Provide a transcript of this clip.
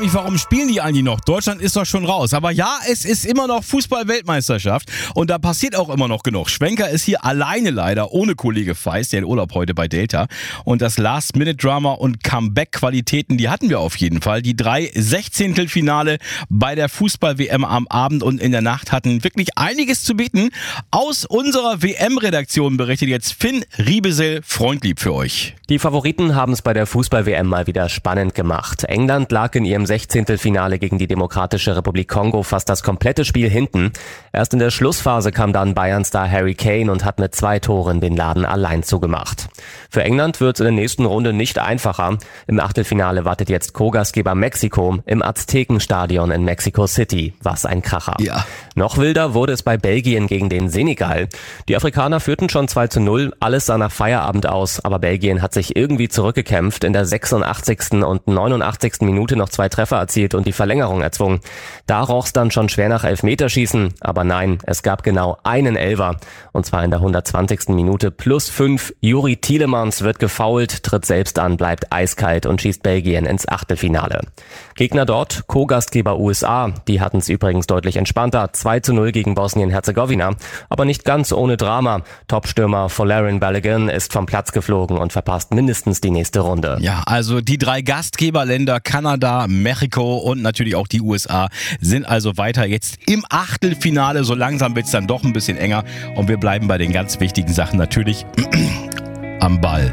frage mich, warum spielen die eigentlich noch? Deutschland ist doch schon raus. Aber ja, es ist immer noch Fußball-Weltmeisterschaft und da passiert auch immer noch genug. Schwenker ist hier alleine leider, ohne Kollege Feist, der in Urlaub heute bei Delta. Und das Last-Minute-Drama und Comeback-Qualitäten, die hatten wir auf jeden Fall. Die 3 Sechzehntelfinale bei der Fußball-WM am Abend und in der Nacht hatten wirklich einiges zu bieten. Aus unserer WM-Redaktion berichtet jetzt Finn Riebesel freundlieb für euch. Die Favoriten haben es bei der Fußball-WM mal wieder spannend gemacht. England lag in ihrem Sechzehntelfinale gegen die Demokratische Republik Kongo fast das komplette Spiel hinten. Erst in der Schlussphase kam dann Bayern-Star Harry Kane und hat mit 2 Toren den Laden allein zugemacht. Für England wird es in der nächsten Runde nicht einfacher. Im Achtelfinale wartet jetzt Co-Gastgeber Mexiko im Aztekenstadion in Mexico City. Was ein Kracher. Ja. Noch wilder wurde es bei Belgien gegen den Senegal. Die Afrikaner führten schon 2:0, alles sah nach Feierabend aus, aber Belgien hat sich irgendwie zurückgekämpft, in der 86. und 89. Minute noch 2 Treffer erzielt und die Verlängerung erzwungen. Da roch's dann schon schwer nach Elfmeterschießen, aber nein, es gab genau einen Elfer, und zwar in der 120. Minute +5. Juri Tielemans wird gefoult, tritt selbst an, bleibt eiskalt und schießt Belgien ins Achtelfinale. Gegner dort, Co-Gastgeber USA, die hatten's übrigens deutlich entspannter, 2:0 gegen Bosnien-Herzegowina, aber nicht ganz ohne Drama. Topstürmer Folarin Balogun ist vom Platz geflogen und verpasst mindestens die nächste Runde. Ja, also die 3 Gastgeberländer Kanada, Mexiko und natürlich auch die USA sind also weiter jetzt im Achtelfinale. So langsam wird's dann doch ein bisschen enger und wir bleiben bei den ganz wichtigen Sachen natürlich am Ball.